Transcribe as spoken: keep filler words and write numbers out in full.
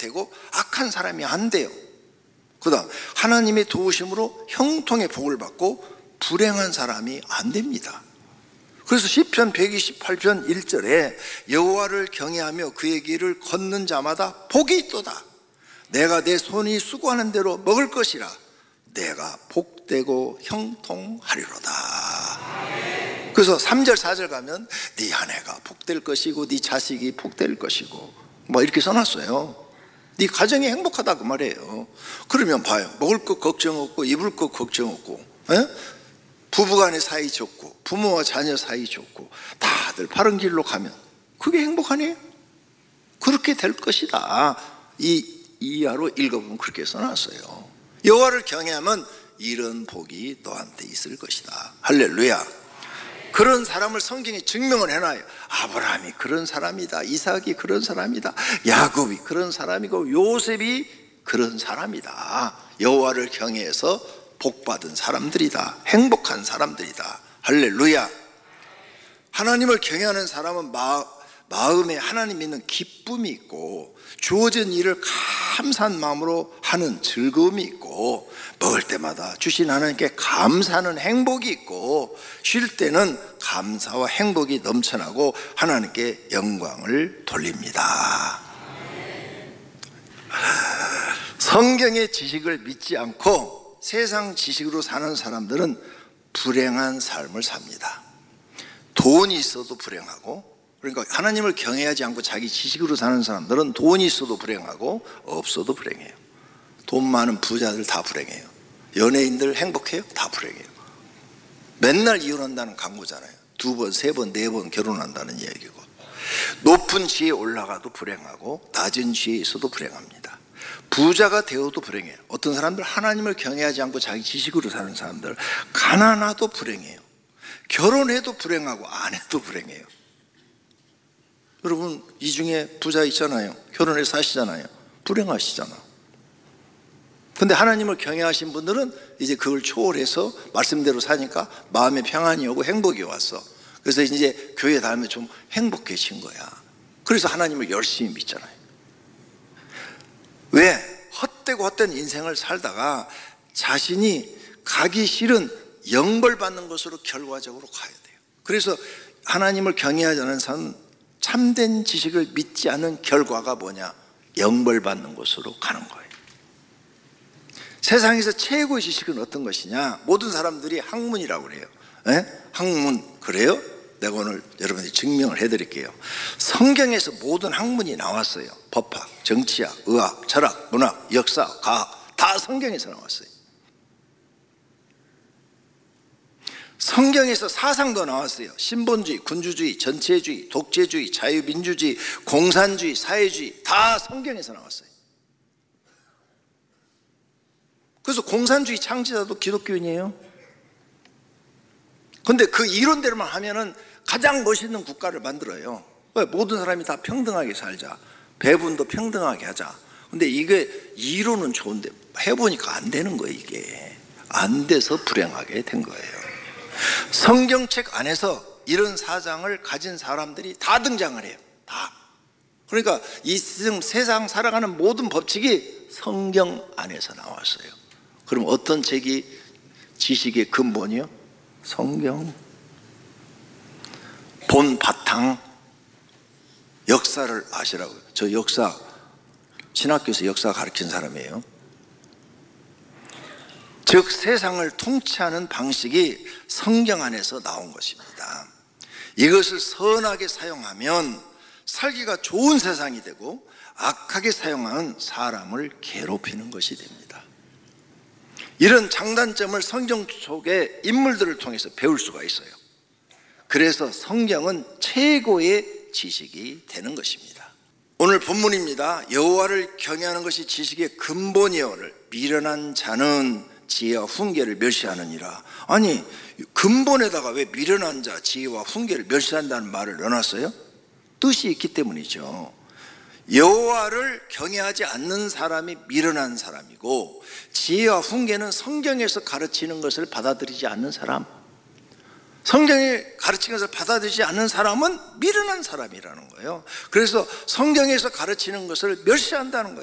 되고 악한 사람이 안 돼요. 그 다음 하나님의 도우심으로 형통의 복을 받고 불행한 사람이 안 됩니다. 그래서 시편 백이십팔 편 일 절에 여호와를 경외하며 그의 길을 걷는 자마다 복이 있도다. 내가 내 손이 수고하는 대로 먹을 것이라. 내가 복되고 형통하리로다. 그래서 삼 절 사 절 가면 네 아내가 복될 것이고 네 자식이 복될 것이고 뭐 이렇게 써놨어요. 네 가정이 행복하다 그 말이에요. 그러면 봐요. 먹을 것 걱정 없고 입을 것 걱정 없고, 에? 부부간의 사이 좋고 부모와 자녀 사이 좋고 다들 바른 길로 가면 그게 행복 아니에요? 그렇게 될 것이다. 이 이하로 읽어보면 그렇게 써놨어요. 여호와를 경외하면 이런 복이 너한테 있을 것이다. 할렐루야. 그런 사람을 성경에 증명을 해놔요. 아브라함이 그런 사람이다. 이삭이 그런 사람이다. 야곱이 그런 사람이고 요셉이 그런 사람이다. 여호와를 경외해서 복받은 사람들이다. 행복한 사람들이다. 할렐루야. 하나님을 경외하는 사람은 마, 마음에 하나님 믿는 기쁨이 있고 주어진 일을 감사한 마음으로 하는 즐거움이 있고 먹을 때마다 주신 하나님께 감사하는 행복이 있고 쉴 때는 감사와 행복이 넘쳐나고 하나님께 영광을 돌립니다. 성경의 지식을 믿지 않고 세상 지식으로 사는 사람들은 불행한 삶을 삽니다. 돈이 있어도 불행하고, 그러니까 하나님을 경외하지 않고 자기 지식으로 사는 사람들은 돈이 있어도 불행하고 없어도 불행해요. 돈 많은 부자들 다 불행해요. 연예인들 행복해요? 다 불행해요. 맨날 이혼한다는 광고잖아요. 두 번, 세 번, 네 번 결혼한다는 이야기고. 높은 지위에 올라가도 불행하고 낮은 지위에 있어도 불행합니다. 부자가 되어도 불행해요. 어떤 사람들 하나님을 경외하지 않고 자기 지식으로 사는 사람들 가난하도 불행해요. 결혼해도 불행하고 안 해도 불행해요. 여러분 이 중에 부자 있잖아요. 결혼해서 사시잖아요. 불행하시잖아. 근데 하나님을 경외하신 분들은 이제 그걸 초월해서 말씀대로 사니까 마음에 평안이 오고 행복이 왔어. 그래서 이제 교회 다니면 좀 행복해진 거야. 그래서 하나님을 열심히 믿잖아요. 왜? 헛되고 헛된 인생을 살다가 자신이 가기 싫은 영벌받는 것으로 결과적으로 가야 돼요. 그래서 하나님을 경외하지 않은 사람은 참된 지식을 믿지 않은 결과가 뭐냐? 영벌받는 것으로 가는 거예요. 세상에서 최고의 지식은 어떤 것이냐? 모든 사람들이 학문이라고 그래요. 에? 학문 그래요? 내가 오늘 여러분들이 증명을 해드릴게요. 성경에서 모든 학문이 나왔어요. 법학, 정치학, 의학, 철학, 문학, 역사, 과학 다 성경에서 나왔어요. 성경에서 사상도 나왔어요. 신본주의, 군주주의, 전체주의, 독재주의, 자유민주주의, 공산주의, 사회주의 다 성경에서 나왔어요. 그래서 공산주의 창시자도 기독교인이에요. 근데 그 이론대로만 하면은 가장 멋있는 국가를 만들어요. 왜? 모든 사람이 다 평등하게 살자. 배분도 평등하게 하자. 근데 이게 이론은 좋은데 해보니까 안 되는 거예요. 이게 안 돼서 불행하게 된 거예요. 성경책 안에서 이런 사상을 가진 사람들이 다 등장을 해요. 다. 그러니까 이 세상 살아가는 모든 법칙이 성경 안에서 나왔어요. 그럼 어떤 책이 지식의 근본이요? 성경. 본 바탕. 역사를 아시라고요. 저 역사 신학교에서 역사 가르친 사람이에요. 즉 세상을 통치하는 방식이 성경 안에서 나온 것입니다. 이것을 선하게 사용하면 살기가 좋은 세상이 되고 악하게 사용하는 사람을 괴롭히는 것이 됩니다. 이런 장단점을 성경 속의 인물들을 통해서 배울 수가 있어요. 그래서 성경은 최고의 지식이 되는 것입니다. 오늘 본문입니다. 여호와를 경외하는 것이 지식의 근본이요를 미련한 자는 지혜와 훈계를 멸시하느니라. 아니 근본에다가 왜 미련한 자 지혜와 훈계를 멸시한다는 말을 넣어놨어요? 뜻이 있기 때문이죠. 여호와를 경외하지 않는 사람이 미련한 사람이고 지혜와 훈계는 성경에서 가르치는 것을 받아들이지 않는 사람, 성경이 가르치는 것을 받아들이지 않는 사람은 미련한 사람이라는 거예요. 그래서 성경에서 가르치는 것을 멸시한다는 거예요.